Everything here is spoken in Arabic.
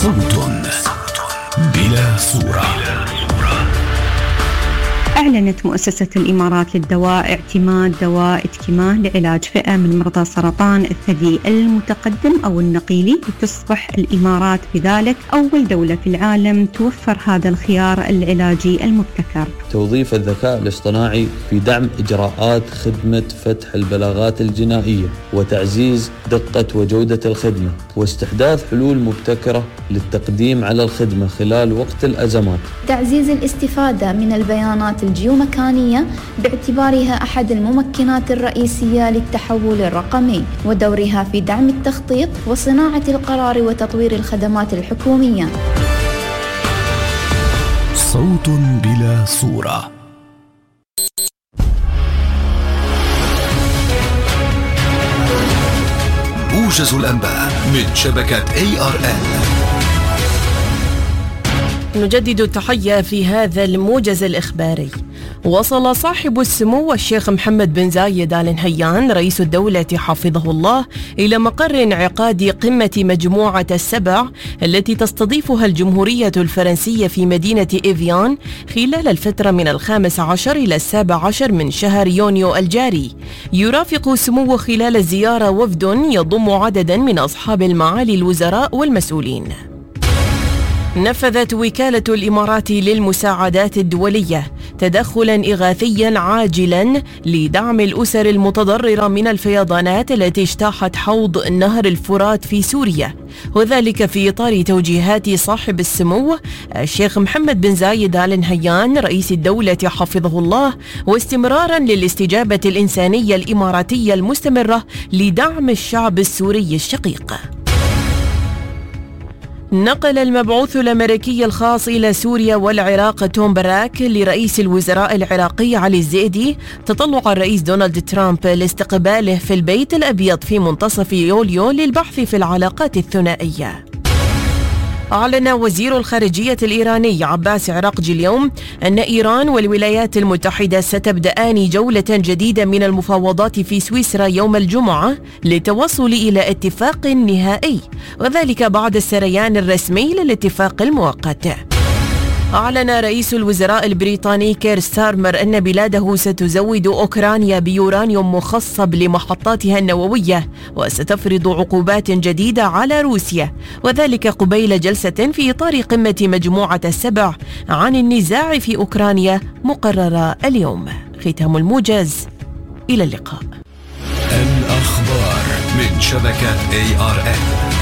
صوت بلا صورة. أعلنت مؤسسة الإمارات للدواء اعتماد دواء إتكيمان لعلاج فئة من مرضى سرطان الثدي المتقدم أو النقيلي، لتصبح الإمارات بذلك أول دولة في العالم توفر هذا الخيار العلاجي المبتكر. توظيف الذكاء الاصطناعي في دعم إجراءات خدمة فتح البلاغات الجنائية وتعزيز دقة وجودة الخدمة، واستحداث حلول مبتكرة للتقديم على الخدمة خلال وقت الأزمات. تعزيز الاستفادة من البيانات الجيومكانية باعتبارها أحد الممكنات الرئيسية للتحول الرقمي، ودورها في دعم التخطيط وصناعة القرار وتطوير الخدمات الحكومية. صوت بلا صورة. موجز الأنباء من شبكة ARN. نجدد التحية في هذا الموجز الإخباري. وصل صاحب السمو الشيخ محمد بن زايد آل نهيان رئيس الدولة حفظه الله إلى مقر انعقاد قمة مجموعة السبع التي تستضيفها الجمهورية الفرنسية في مدينة إيفيان خلال الفترة من 15 إلى 17 من شهر يونيو الجاري. يرافق سموه خلال الزيارة وفد يضم عددا من أصحاب المعالي الوزراء والمسؤولين. نفذت وكالة الإمارات للمساعدات الدولية تدخلاً إغاثياً عاجلاً لدعم الأسر المتضررة من الفيضانات التي اجتاحت حوض نهر الفرات في سوريا، وذلك في إطار توجيهات صاحب السمو الشيخ محمد بن زايد آل نهيان رئيس الدولة حفظه الله، واستمراراً للاستجابة الإنسانية الإماراتية المستمرة لدعم الشعب السوري الشقيق. نقل المبعوث الأمريكي الخاص إلى سوريا والعراق توم باراك لرئيس الوزراء العراقي علي الزيدي تطلع الرئيس دونالد ترامب لاستقباله في البيت الأبيض في منتصف يوليو للبحث في العلاقات الثنائية. أعلن وزير الخارجية الإيراني عباس عراقجي اليوم أن إيران والولايات المتحدة ستبدأان جولة جديدة من المفاوضات في سويسرا يوم الجمعة للتوصل إلى اتفاق نهائي، وذلك بعد السريان الرسمي للاتفاق المؤقت. أعلن رئيس الوزراء البريطاني كير ستارمر أن بلاده ستزود أوكرانيا بيورانيوم مخصب لمحطاتها النووية، وستفرض عقوبات جديدة على روسيا، وذلك قبيل جلسة في إطار قمة مجموعة السبع عن النزاع في أوكرانيا مقررة اليوم. ختام الموجز، إلى اللقاء. الأخبار من شبكة ARN.